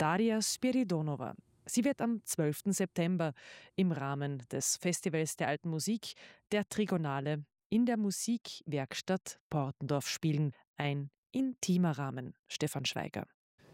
Daria Spiridonova. Sie wird am 12. September im Rahmen des Festivals der Alten Musik der Trigonale in der Musikwerkstatt Portendorf spielen. Ein intimer Rahmen, Stefan Schweiger.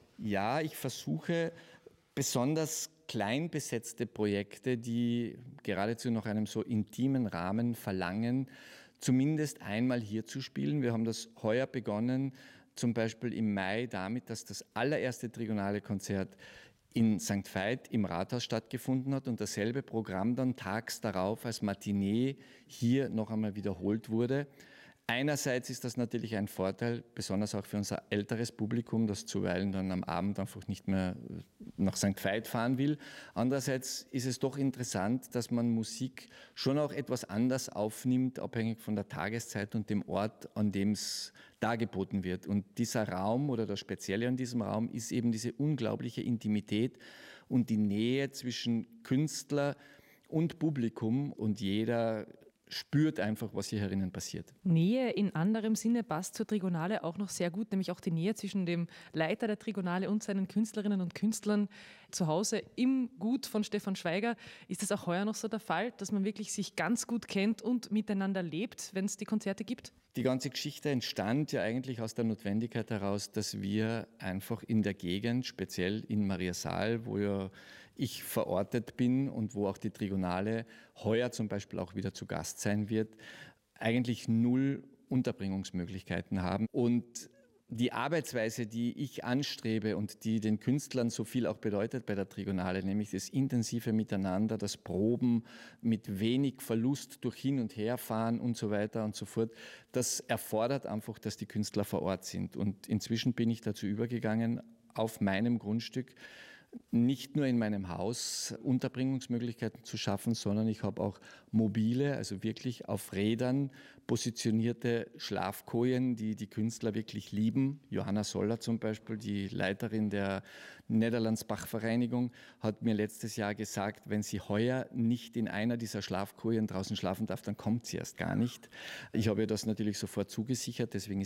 Ja, ich versuche besonders klein besetzte Projekte, die geradezu nach einem so intimen Rahmen verlangen, zumindest einmal hier zu spielen. Wir haben das heuer begonnen, zum Beispiel im Mai damit, dass das allererste trigonale Konzert in St. Veit im Rathaus stattgefunden hat und dasselbe Programm dann tags darauf als Matinee hier noch einmal wiederholt wurde. Einerseits ist das natürlich ein Vorteil, besonders auch für unser älteres Publikum, das zuweilen dann am Abend einfach nicht mehr nach St. Veit fahren will. Andererseits ist es doch interessant, dass man Musik schon auch etwas anders aufnimmt, abhängig von der Tageszeit und dem Ort, an dem es dargeboten wird. Und dieser Raum oder das Spezielle an diesem Raum ist eben diese unglaubliche Intimität und die Nähe zwischen Künstler und Publikum, und jeder spürt einfach, was hier herinnen passiert. Nähe in anderem Sinne passt zur Trigonale auch noch sehr gut, nämlich auch die Nähe zwischen dem Leiter der Trigonale und seinen Künstlerinnen und Künstlern zu Hause im Gut von Stefan Schweiger. Ist das auch heuer noch so der Fall, dass man wirklich sich ganz gut kennt und miteinander lebt, wenn es die Konzerte gibt? Die ganze Geschichte entstand ja eigentlich aus der Notwendigkeit heraus, dass wir einfach in der Gegend, speziell in Mariasaal, wo ja ich verortet bin und wo auch die Trigonale heuer zum Beispiel auch wieder zu Gast sein wird, eigentlich null Unterbringungsmöglichkeiten haben. Und die Arbeitsweise, die ich anstrebe und die den Künstlern so viel auch bedeutet bei der Trigonale, nämlich das intensive Miteinander, das Proben mit wenig Verlust durch Hin- und Herfahren und so weiter und so fort, das erfordert einfach, dass die Künstler vor Ort sind. Und inzwischen bin ich dazu übergegangen, auf meinem Grundstück nicht nur in meinem Haus Unterbringungsmöglichkeiten zu schaffen, sondern ich habe auch mobile, also wirklich auf Rädern positionierte Schlafkojen, die die Künstler wirklich lieben. Johanna Soller zum Beispiel, die Leiterin der Netherlands Bachvereinigung, hat mir letztes Jahr gesagt, wenn sie heuer nicht in einer dieser Schlafkojen draußen schlafen darf, dann kommt sie erst gar nicht. Ich habe ihr das natürlich sofort zugesichert, deswegen